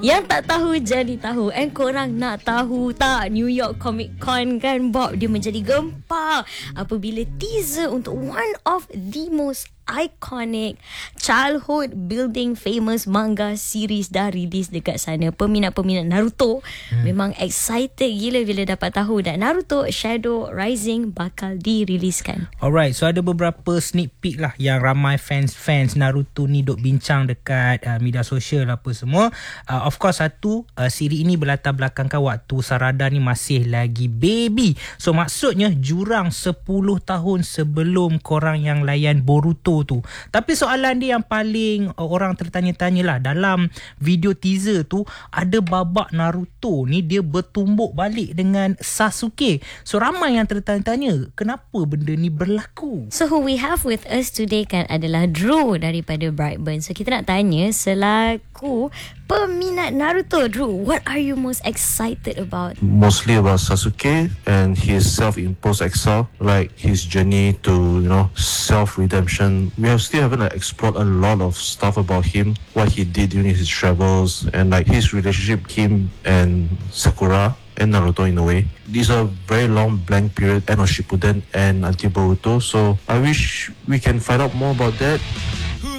Yang tak tahu jadi tahu. And korang nak tahu tak, New York Comic Con kan, Bob, dia menjadi gempar apabila teaser untuk one of the most iconic childhood building famous manga series dah rilis dekat sana. Peminat-peminat Naruto memang excited gila bila dapat tahu dan Naruto Shadow Rising bakal diriliskan. Alright, so ada beberapa sneak peek lah yang ramai fans Naruto ni duk bincang dekat media sosial apa semua. Of course satu, siri ini berlatar belakangkan waktu Sarada ni masih lagi baby. So maksudnya jurang 10 tahun sebelum korang yang layan Boruto tu. Tapi soalan dia yang paling orang tertanya-tanya lah, dalam video teaser tu ada babak Naruto ni dia bertumbuk balik dengan Sasuke. So ramai yang tertanya-tanya kenapa benda ni berlaku. So who we have with us today kan adalah Drew daripada Brightburn. So kita nak tanya selaku peminat Naruto, Drew, what are you most excited about? Mostly about Sasuke and his self-imposed exile, like his journey to, self-redemption. We still haven't explored a lot of stuff about him, what he did during his travels, and like his relationship with him and Sakura and Naruto in a way. These are very long blank period, end of Shippuden and until Boruto. So I wish we can find out more about that.